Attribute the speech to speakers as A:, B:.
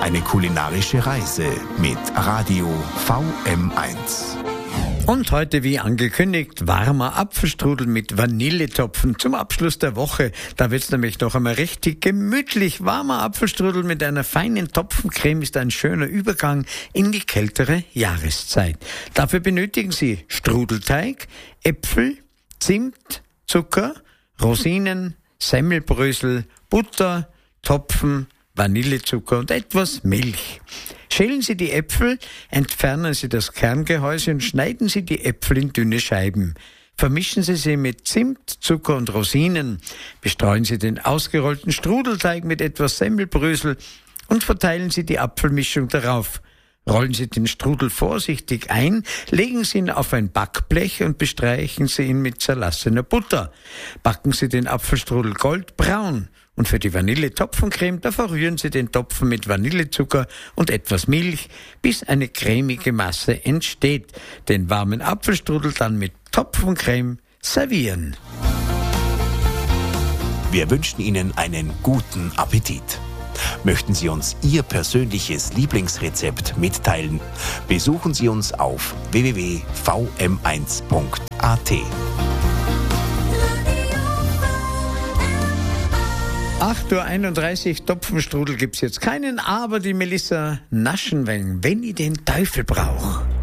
A: Eine kulinarische Reise mit Radio VM1.
B: Und heute, wie angekündigt, warmer Apfelstrudel mit Vanilletopfen zum Abschluss der Woche. Da wird's nämlich noch einmal richtig gemütlich. Warmer Apfelstrudel mit einer feinen Topfencreme ist ein schöner Übergang in die kältere Jahreszeit. Dafür benötigen Sie Strudelteig, Äpfel, Zimt, Zucker, Rosinen, Semmelbrösel, Butter, Topfen, Vanillezucker und etwas Milch. Schälen Sie die Äpfel, entfernen Sie das Kerngehäuse und schneiden Sie die Äpfel in dünne Scheiben. Vermischen Sie sie mit Zimt, Zucker und Rosinen. Bestreuen Sie den ausgerollten Strudelteig mit etwas Semmelbrösel und verteilen Sie die Apfelmischung darauf. Rollen Sie den Strudel vorsichtig ein, legen Sie ihn auf ein Backblech und bestreichen Sie ihn mit zerlassener Butter. Backen Sie den Apfelstrudel goldbraun. Und für die Vanille-Topfencreme, da verrühren Sie den Topfen mit Vanillezucker und etwas Milch, bis eine cremige Masse entsteht. Den warmen Apfelstrudel dann mit Topfencreme servieren.
A: Wir wünschen Ihnen einen guten Appetit. Möchten Sie uns Ihr persönliches Lieblingsrezept mitteilen? Besuchen Sie uns auf www.vm1.at.
B: 8.31 Uhr, Topfenstrudel gibt's jetzt keinen, aber die Melissa naschen, wenn ich den Teufel brauch.